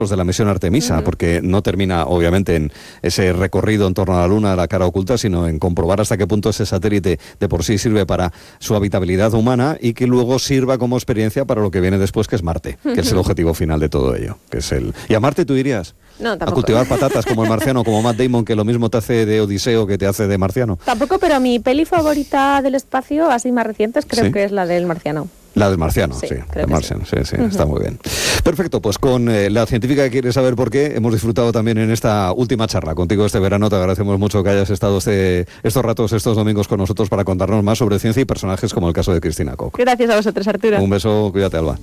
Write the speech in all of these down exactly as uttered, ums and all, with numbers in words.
de la misión Artemisa, uh-huh. porque no termina obviamente en ese recorrido en torno a la Luna, a la cara oculta, sino en comprobar hasta qué punto ese satélite de por sí sirve para su habitabilidad humana y que luego sirva como experiencia para lo que viene después, que es Marte, uh-huh. que es el objetivo final de todo ello, que es el... ¿Y a Marte tú irías? No, tampoco. A cultivar patatas como el marciano, como Matt Damon, que lo mismo te hace de Odiseo que te hace de marciano. Tampoco, pero mi peli favorita del espacio, así más recientes, creo ¿Sí? que es la del marciano. La del marciano, sí, sí el marciano, sí, sí, sí uh-huh. está muy bien. Perfecto, pues con eh, la científica que quiere saber por qué, hemos disfrutado también en esta última charla contigo este verano. Te agradecemos mucho que hayas estado este, estos ratos, estos domingos con nosotros para contarnos más sobre ciencia y personajes como el caso de Cristina Koch. Gracias a vosotros, Arturo. Un beso, cuídate, Alba.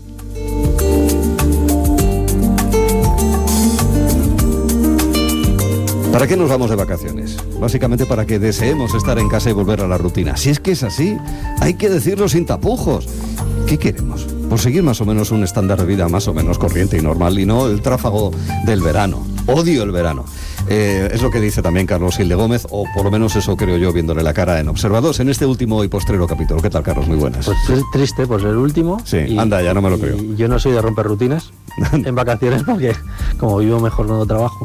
¿Para qué nos vamos de vacaciones? Básicamente para que deseemos estar en casa y volver a la rutina. Si es que es así, hay que decirlo sin tapujos. ¿Qué queremos? Por seguir más o menos un estándar de vida más o menos corriente y normal y no el tráfago del verano. Odio el verano. Eh, es lo que dice también Carlos Gil de Gómez, o por lo menos eso creo yo viéndole la cara en Observados en este último y postrero capítulo. ¿Qué tal, Carlos? Muy buenas. Pues es triste por ser el último. Sí, y, anda, ya no me lo creo. Y yo no soy de romper rutinas en vacaciones porque como vivo mejor no trabajo.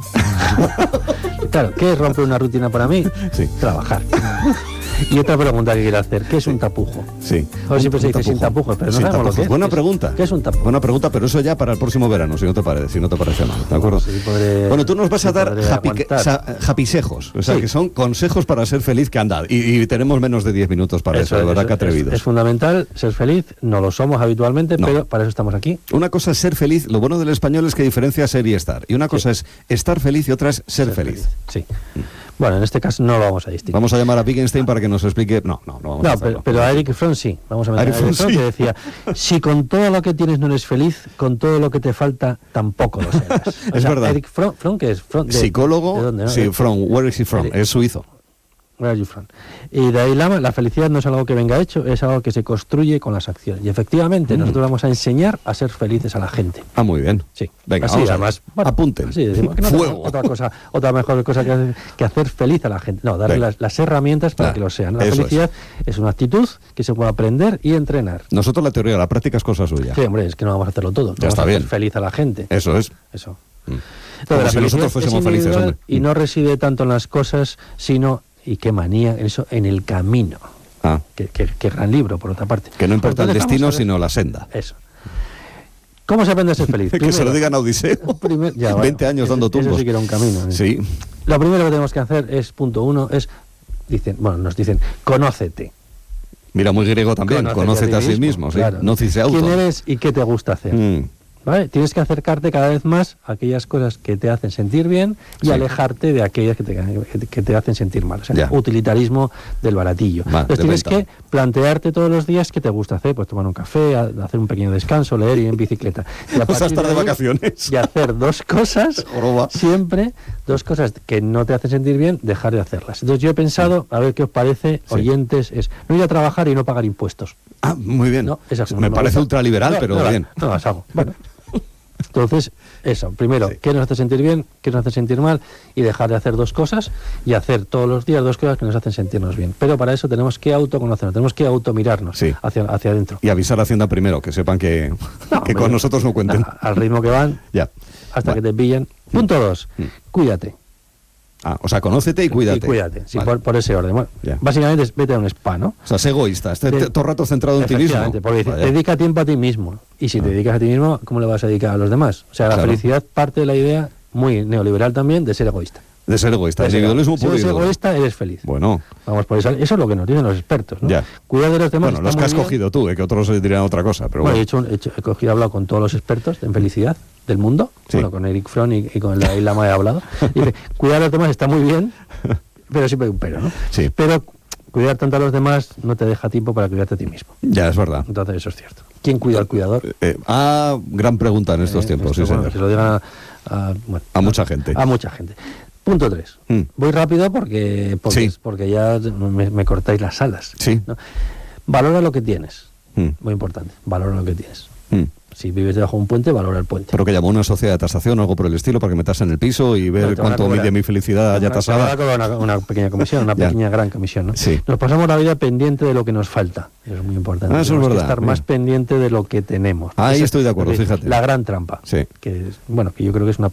Claro, ¿qué es romper una rutina para mí? Sí. Trabajar. Y otra pregunta que quiero hacer, ¿qué es un tapujo? Sí. O siempre se dice sin tapujos, pero no sin sabemos tapujos. lo que es. Buena ¿Qué pregunta. Es? ¿Qué es un tapujo? Buena pregunta, pero eso ya para el próximo verano, si no te parece, si no te parece mal, ¿de acuerdo? Sí, podré, bueno, tú nos vas sí, a dar happy, happysejos, o sea, sí. que son consejos para ser feliz que anda. Y, y tenemos menos de diez minutos para eso, eso de verdad, que atrevidos. Es, es fundamental ser feliz, no lo somos habitualmente, no. pero para eso estamos aquí. Una cosa es ser feliz, lo bueno del español es que diferencia ser y estar. Y una cosa sí. es estar feliz y otra es ser, ser feliz. feliz. Sí. Mm. Bueno, en este caso no lo vamos a distinguir. Vamos a llamar a Wittgenstein para que nos explique... No, no, no vamos no, a hacerlo. Pero, pero a Eric Fromm sí. Vamos a meter a Eric Fromm, sí. que decía, si con todo lo que tienes no eres feliz, con todo lo que te falta tampoco lo serás. O es sea, verdad. Eric Fromm, Fromm ¿qué es? Fromm, de, Psicólogo, ¿de dónde, no? sí, Fromm, where is he from? Eric. Es suizo. Where are you from? Y de ahí Lama, la felicidad no es algo que venga hecho, es algo que se construye con las acciones. Y efectivamente, mm. nosotros vamos a enseñar a ser felices a la gente. Ah, muy bien. Sí. Venga, así, vamos además, a bueno, apunten. Así decimos que no Fuego. Otra cosa, otra mejor cosa que hacer, que hacer feliz a la gente. No, darle las, las herramientas para ah, que lo sean. La felicidad es. es una actitud que se puede aprender y entrenar. Nosotros la teoría, la práctica es cosa suya. Sí, hombre, es que no vamos a hacerlo todo. Ya vamos está a bien. hacer feliz a la gente. Eso es. Eso. Mm. Entonces, la si nosotros fuésemos felices, hombre. Y no reside tanto en las cosas, sino... Y qué manía, eso, en el camino. Ah. Qué, qué, qué gran libro, por otra parte. Que no importa el destino, sino la senda. Eso. ¿Cómo se aprende a ser feliz? que Primero, se lo digan a Odiseo. Primer, ya, bueno, veinte años dando tumbos. Eso sí que era un camino. ¿eh? Sí. Lo primero que tenemos que hacer es, punto uno, es, dicen, bueno, nos dicen, conócete. Mira, muy griego también, conócete, conócete a, sí mismo. Sí. Claro. No dice auto. ¿Quién eres y qué te gusta hacer? Mm. ¿Vale? Tienes que acercarte cada vez más a aquellas cosas que te hacen sentir bien y sí. alejarte de aquellas que te, que te hacen sentir mal. O sea, ya. utilitarismo del baratillo. Va, Entonces tienes venta. que plantearte todos los días qué te gusta hacer, pues tomar un café, hacer un pequeño descanso, leer, ir en bicicleta. Y a pues a estar de, de vacaciones. Y hacer dos cosas, siempre, dos cosas que no te hacen sentir bien, dejar de hacerlas. Entonces yo he pensado, a ver qué os parece, sí. oyentes, es no ir a trabajar y no pagar impuestos. Ah, muy bien. No, me no parece me ultraliberal, no, pero no, bien. No, las hago. Bueno. Entonces, eso, primero, sí. qué nos hace sentir bien, qué nos hace sentir mal, y dejar de hacer dos cosas y hacer todos los días dos cosas que nos hacen sentirnos bien. Pero para eso tenemos que autoconocernos, tenemos que automirarnos sí. hacia, hacia adentro. Y avisar a Hacienda primero, que sepan que, no, que con nosotros no cuenten. No, al ritmo que van, ya. hasta bueno. que te pillen. Punto dos, mm. cuídate. Ah, o sea, conócete y cuídate. Y cuídate, sí, vale. por, por ese orden. Bueno, básicamente es vete a un spa, ¿no? O sea, sé egoísta, esté de, todo el rato centrado en ti mismo. Porque dice, dedica tiempo a ti mismo. Y si ah. te dedicas a ti mismo, ¿cómo le vas a dedicar a los demás? O sea, la claro. felicidad parte de la idea, muy neoliberal también, de ser egoísta. De ser egoísta, el individualismo puro. Si eres egoísta, eres feliz. Bueno. Vamos por eso. Eso es lo que nos dicen los expertos, ¿no? Ya. Cuidar de los demás. Bueno, los que has bien. cogido tú, eh, que otros dirían otra cosa. Pero bueno, bueno. He, hecho, he, hecho, he cogido, he hablado con todos los expertos en felicidad del mundo. Sí. Bueno, con Eric Fromm y, y con la Lama he hablado. Y dice, cuidar de los demás está muy bien, pero siempre hay un pero, ¿no? Sí. Pero cuidar tanto a los demás no te deja tiempo para cuidarte a ti mismo. Ya, es verdad. Entonces eso es cierto. ¿Quién cuida al cuidador? Eh, eh, ah, gran pregunta en estos eh, tiempos, esto, sí, bueno, señor. Que se lo digan a, a, bueno, a mucha gente. A mucha gente. Punto tres. Mm. Voy rápido porque porque, sí. porque ya me, me cortáis las alas. Sí. ¿no? Valora lo que tienes. Mm. Muy importante. Valora lo que tienes. Mm. Si vives debajo de un puente, valora el puente. Pero que llamó una sociedad de tasación o algo por el estilo para que me tasen el piso y ver cuánto mide mi felicidad ya tasada. Una, una pequeña comisión, una pequeña gran comisión, ¿no? Sí. Nos pasamos la vida pendiente de lo que nos falta. Eso es muy importante. Ah, eso es verdad. Estar Bien. más pendiente de lo que tenemos. Ahí Esa, estoy de acuerdo, fíjate. La gran trampa. Sí. Que es, bueno, que yo creo que es una